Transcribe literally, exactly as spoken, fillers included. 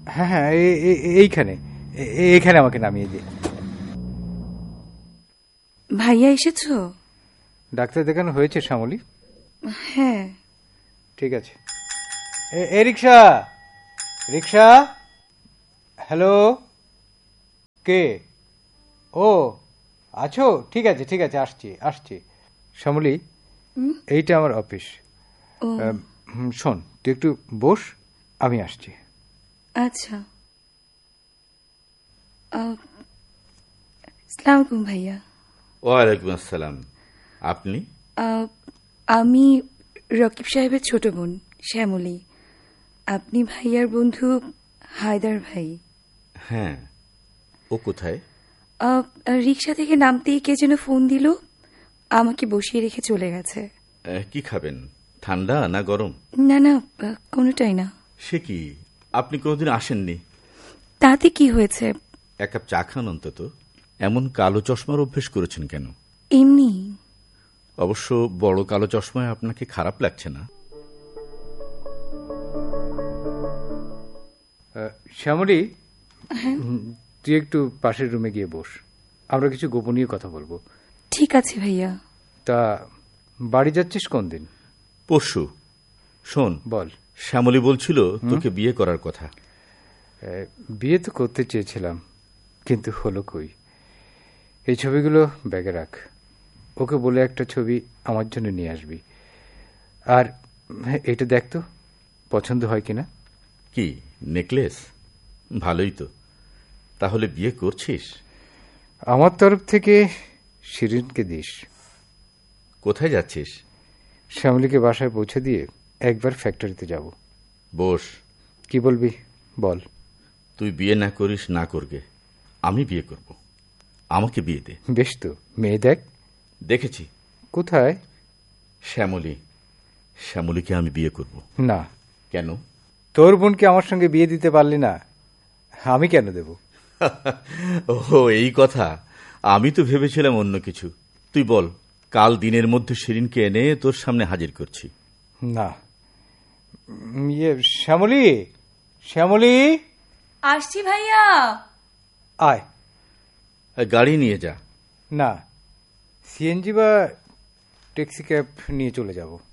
হ্যাঁ হ্যাঁ এইখানে এইখানে আমাকে নামিয়ে দিই। ভাইয়া এসেছো? ডাক্তার দেখানো হয়েছে শ্যামলী? হ্যাঁ। ঠিক আছে। এ রিক্সা, রিক্সা। হ্যালো, কে? ও আছো? ঠিক আছে ঠিক আছে, আসছি আসছি। শ্যামলী, এইটা আমার অফিস। শোন, তুই একটু বস, আমি আসছি। আচ্ছা। আসসালামু আলাইকুম ভাইয়া। ওয়ালাইকুম আসসালাম। আপনি? আমি রকিব সাহেবের ছোট বোন শ্যামলী। আপনি ভাইয়ার বন্ধু হায়দার ভাই? হ্যাঁ। ও কোথায়? রিক্সা থেকে নামতেই কে যেন ফোন দিল, আমাকে বসিয়ে রেখে চলে গেছে। কি খাবেন, ঠান্ডা না গরম? না না, কোনোটাই না। সে কি, আপনি কোনোদিন আসেননি? তাতে কি হয়েছে? এক কাপ চা খান অন্তত। এমন কালো চশমার অভ্যেস করেছেন কেন? এমনি। অবশ্য বড় কালো চশমায় আপনাকে খারাপ লাগছে না? শ্যামলী, তুই একটু পাশের রুমে গিয়ে বস, আমরা কিছু গোপনীয় কথা বলবো। ঠিক আছে ভাইয়া। তা বাড়ি যাচ্ছিস কোন দিন? পরশু। শোন, বল। শ্যামলী বলছিল তোকে বিয়ে করার কথা। বিয়ে তো করতে চেয়েছিলাম, কিন্তু হলো কই। এই ছবিগুলো ব্যাগে রাখ, ওকে বলে একটা ছবি আমার জন্য নিয়ে আসবি। আর এটা দেখ তো পছন্দ হয় কিনা। কি নেকলেস? ভালোই তো। তাহলে বিয়ে করছিস? আমার তরফ থেকে শিরিনকে দিস। কোথায় যাচ্ছিস? শ্যামলীকে বাসায় পৌঁছে দিয়ে একবার ফ্যাক্টরিতে যাব। বস। কি বলবি বল। তুই বিয়ে না করিস না করবে, আমি বিয়ে করব। আমাকে বিয়ে দে। বেশ তো, মেয়ে দেখ। দেখেছি। কোথায়? শ্যামলী। শ্যামলীকে আমি বিয়ে করব। না। কেন? তোর বোনকে আমার সঙ্গে বিয়ে দিতে পারলি না, আমি কেন দেব? ও এই কথা, আমি তো ভেবেছিলাম অন্য কিছু। তুই বল, কাল দিনের মধ্যে শিরিনকে এনে তোর সামনে হাজির করছি। না। ইয়ে শ্যামলী, শ্যামলী। আসছি ভাইয়া। আয়। গাড়ি নিয়ে যা। না, সিএনজি বা ট্যাক্সি ক্যাব নিয়ে চলে যাব।